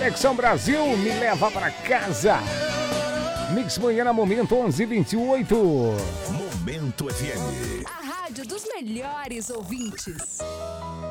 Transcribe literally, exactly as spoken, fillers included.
Conexão Brasil, me leva pra casa. Mix Manhã na Momento onze e vinte e oito. Momento F M. A rádio dos melhores ouvintes.